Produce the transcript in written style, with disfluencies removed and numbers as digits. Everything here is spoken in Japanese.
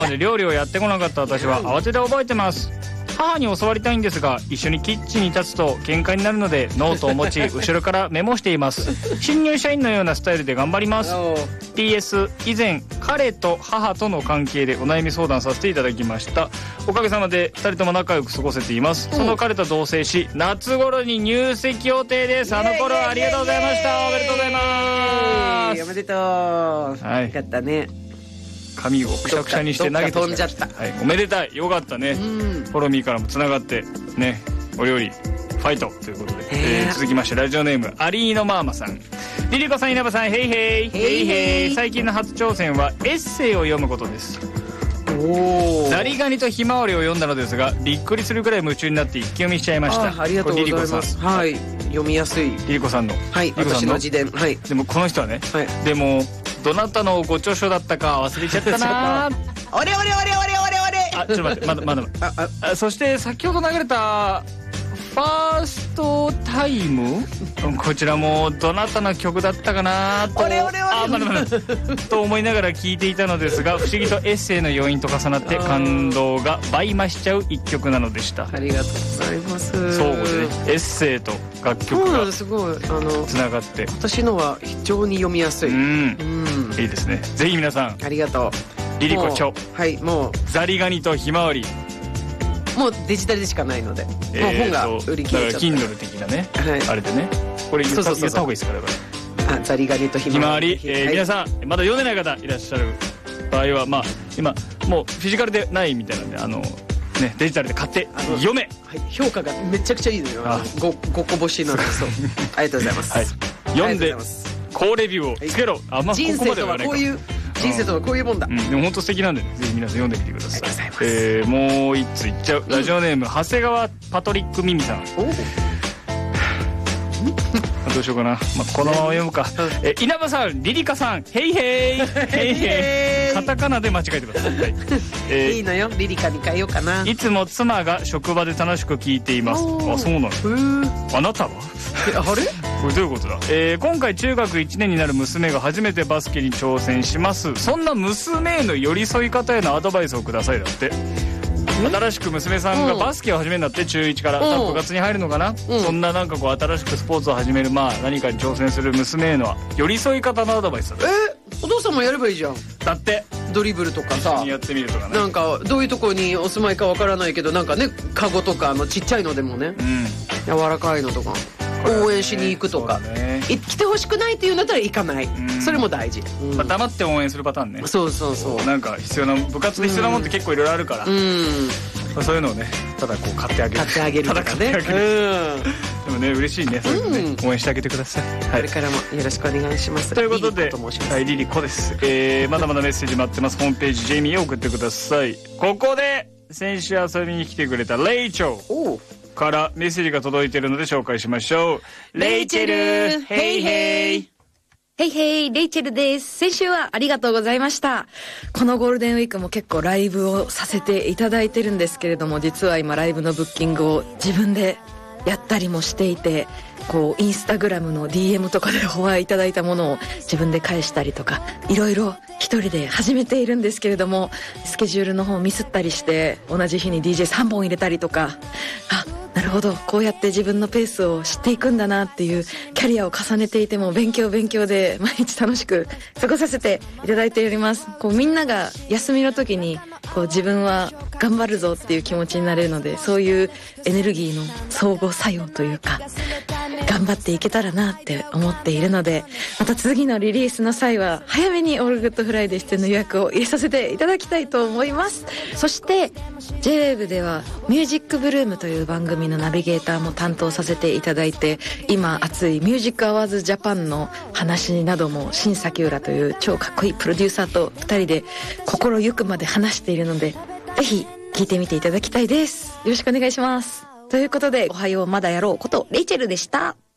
料理をやってこなかった私は慌てて覚えてます。母に教わりたいんですが、一緒にキッチンに立つと喧嘩になるのでノートを持ち後ろからメモしています。新入社員のようなスタイルで頑張ります。 PS 以前彼と母との関係でお悩み相談させていただきました。おかげさまで2人とも仲良く過ごせています。その彼と同棲し夏頃に入籍予定です。あの頃はありがとうございました。おめでとうございます。 おめでとう。 はい、 よかったね。 髪をくしゃくしゃにして投げてしまいました。 飛んじゃった。 はい、おめでたい。よかったね。フォロミーからもつながってね、お料理ファイトということで、続きましてラジオネームアリーノマーマさん。リリコさん、稲葉さん、ヘイヘイヘイヘイ。最近の初挑戦はエッセイを読むことです。ザリガニとひまわりを読んだのですが、びっくりするくらい夢中になって一気読みしちゃいました。 ありがとうございます。はい、読みやすい。 リリコさんの、 はい、私の自伝。はい。 でもこの人はね、 はい、 でもどなたのご著書だったか忘れちゃったな。 あれあれあれあれあれあれ。 あ、ちょっと待って、まだそして先ほど流れたファーストタイム、こちらもどなたの曲だったかなとと思いながら聞いていたのですが、不思議とエッセイの要因と重なって感動が倍増しちゃう一曲なのでした。 ありがとうございます。 相互でね、エッセイと楽曲がすごいつながって、 私のは非常に読みやすい。いいですね。ぜひ皆さん、 ありがとう。 リリコ著、 はい、もうザリガニとひまわり、 もうデジタルでしかないので、もう本が売り切れちゃった。 だから Kindle 的なね、あれでね、これ言った方がいいですから。 ザリガニとひまわり、 皆さんまだ読んでない方いらっしゃる場合は、まあ今もうフィジカルでないみたいなんで、ね、デジタルで買って読め。 評価がめちゃくちゃいいのよ。5個星なんです。ありがとうございます。 読んで好レビューをつけろ。 人生とはこういう人生とはこういうもんだ。 でも本当素敵なんで、ぜひ皆さん読んでみてください。もう一ついっちゃう。ラジオネーム長谷川パトリックミミさん。どうしようかな、このまま読むか。稲葉さん、リリカさん、ヘイヘイヘイヘイ。カタカナで間違えてください。 いいのよ、リリカに変えようかな。 いつも妻が職場で楽しく聞いています。あ、そうなの。あなたはあれこれどういうことだ。今回中学1年になる娘が初めてバスケに挑戦します。そんな娘への寄り添い方へのアドバイスをくださいだって。新しく娘さんがバスケを始めるんだって。中1から部活に入るのかな。そんななんかこう新しくスポーツを始める、何かに挑戦する娘への寄り添い方のアドバイスだ。 お父さんもやればいいじゃん。 だってドリブルとかさ、 やってみるとかね。 なんかどういうところにお住まいかわからないけど、なんかね、カゴとかちっちゃいのでもね、柔らかいのとか応援しに行くとか、来てほしくないっていうんだったら行かない。それも大事。 黙って応援するパターンね。 そうそうそう。 なんか必要な、部活で必要なもんって結構いろいろあるから、そういうのをね、ただこう買ってあげるとかね。でもね、嬉しいね。そういうのね、応援してあげてください。 これからもよろしくお願いします。 ということで、リリコです。まだまだメッセージ待ってます。ホームページジェイミーへ送ってください。ここで先週遊びに来てくれたレイチョウからメッセージが届いているので紹介しましょう。レイチェル、ヘイヘイ。 ヘイヘイ、レイチェルです。先週はありがとうございました。このゴールデンウィークも結構ライブをさせていただいてるんですけれども、実は今ライブのブッキングを自分でやったりもしていて、こうインスタグラムの DM とかでお会いいただいたものを自分で返したりとか、いろいろ一人で始めているんですけれども、スケジュールの方ミスったりして同じ日に DJ3 本入れたりとか、なるほど、こうやって自分のペースを知っていくんだなっていう、キャリアを重ねていても勉強で毎日楽しく過ごさせていただいております。こうみんなが休みの時にこう自分は頑張るぞっていう気持ちになれるので、そういうエネルギーの相互作用というか、頑張っていけたらなって思っているので、また次のリリースの際は早めにオールグッドフライデー出演の予約を入れさせていただきたいと思います。そして J-WAVE ではミュージックブルームという番組のナビゲーターも担当させていただいて、今熱いミュージックアワーズジャパンの話なども新崎浦という超かっこいいプロデューサーと2人で心ゆくまで話しているので、ぜひ聞いてみていただきたいです。よろしくお願いします。ということで、おはようまだやろうことレイチェルでした。